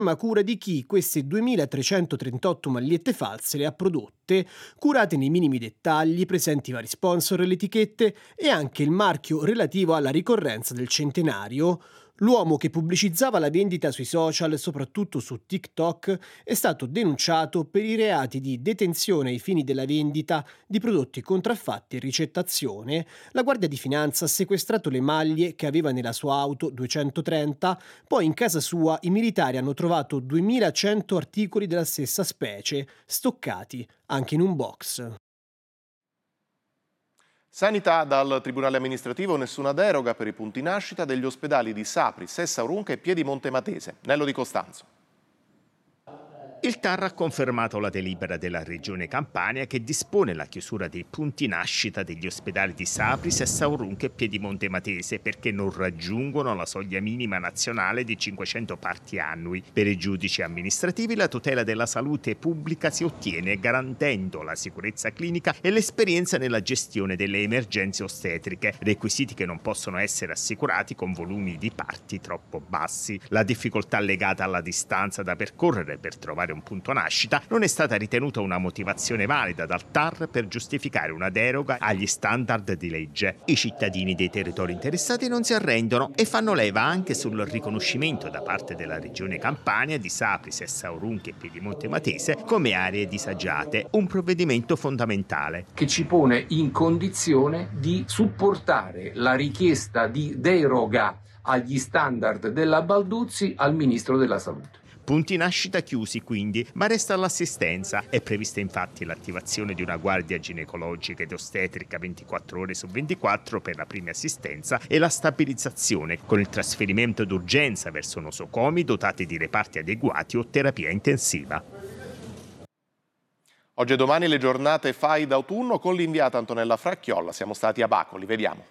ma cura di chi queste 2338 magliette false le ha prodotte, curate nei minimi dettagli, presenti vari sponsor e le etichette e anche il marchio relativo alla ricorrenza del centenario. L'uomo che pubblicizzava la vendita sui social, soprattutto su TikTok, è stato denunciato per i reati di detenzione ai fini della vendita di prodotti contraffatti e ricettazione. La Guardia di Finanza ha sequestrato le maglie che aveva nella sua auto 230, poi in casa sua i militari hanno trovato 2100 articoli della stessa specie, stoccati anche in un box. Sanità. Dal Tribunale amministrativo nessuna deroga per i punti nascita degli ospedali di Sapri, Sessa Aurunca e Piedimonte Matese. Nello Di Costanzo. Il TAR ha confermato la delibera della Regione Campania che dispone la chiusura dei punti nascita degli ospedali di Sapri, Sessa Aurunca e Piedimonte Matese perché non raggiungono la soglia minima nazionale di 500 parti annui. Per i giudici amministrativi la tutela della salute pubblica si ottiene garantendo la sicurezza clinica e l'esperienza nella gestione delle emergenze ostetriche, requisiti che non possono essere assicurati con volumi di parti troppo bassi. La difficoltà legata alla distanza da percorrere per trovare un punto nascita non è stata ritenuta una motivazione valida dal TAR per giustificare una deroga agli standard di legge. I cittadini dei territori interessati non si arrendono e fanno leva anche sul riconoscimento da parte della Regione Campania di Sapri, Sessa Aurunca e Piedimonte Matese come aree disagiate, un provvedimento fondamentale che ci pone in condizione di supportare la richiesta di deroga agli standard della Balduzzi al Ministro della Salute. Punti nascita chiusi quindi, ma resta l'assistenza. È prevista infatti l'attivazione di una guardia ginecologica ed ostetrica 24 ore su 24 per la prima assistenza e la stabilizzazione con il trasferimento d'urgenza verso nosocomi dotati di reparti adeguati o terapia intensiva. Oggi e domani le giornate FAI d'autunno con l'inviata Antonella Fracchiolla. Siamo stati a Bacoli, vediamo.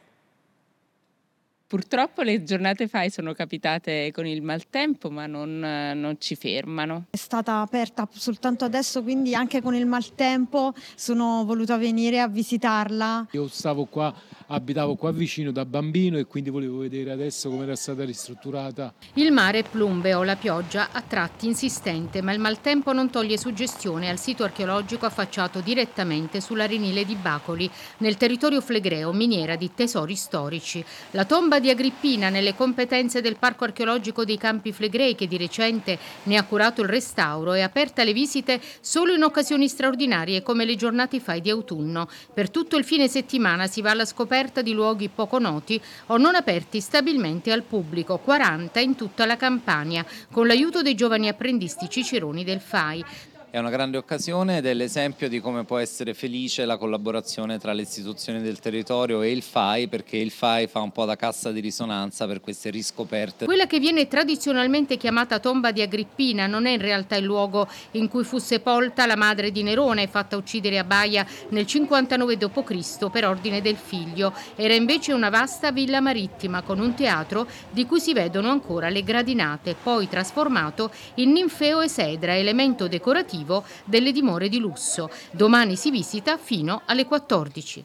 Purtroppo le giornate FAI sono capitate con il maltempo, ma non ci fermano. È stata aperta soltanto adesso, quindi anche con il maltempo sono voluta venire a visitarla. Io abitavo qua vicino da bambino e quindi volevo vedere adesso come era stata ristrutturata. Il mare plumbeo, la pioggia a tratti insistente, ma il maltempo non toglie suggestione al sito archeologico affacciato direttamente sull'arenile di Bacoli, nel territorio flegreo, miniera di tesori storici. La tomba di Agrippina, nelle competenze del Parco archeologico dei Campi Flegrei, che di recente ne ha curato il restauro, è aperta alle visite solo in occasioni straordinarie come le giornate FAI di autunno. Per tutto il fine settimana si va alla scoperta di luoghi poco noti o non aperti stabilmente al pubblico, 40 in tutta la Campania, con l'aiuto dei giovani apprendisti ciceroni del FAI. È una grande occasione ed è l'esempio di come può essere felice la collaborazione tra le istituzioni del territorio e il FAI, perché il FAI fa un po' da cassa di risonanza per queste riscoperte. Quella che viene tradizionalmente chiamata tomba di Agrippina non è in realtà il luogo in cui fu sepolta la madre di Nerone, fatta uccidere a Baia nel 59 d.C. per ordine del figlio. Era invece una vasta villa marittima con un teatro di cui si vedono ancora le gradinate, poi trasformato in ninfeo esedra, elemento decorativo delle dimore di lusso. Domani si visita fino alle 14.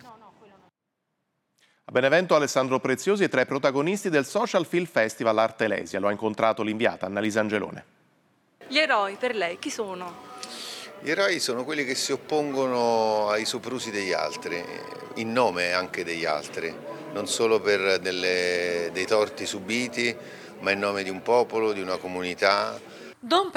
A Benevento Alessandro Preziosi è tra i protagonisti del Social Film Festival Artelesia. Lo ha incontrato l'inviata Annalisa Angelone. Gli eroi per lei chi sono? Gli eroi sono quelli che si oppongono ai soprusi degli altri, in nome anche degli altri, non solo per dei torti subiti, ma in nome di un popolo, di una comunità.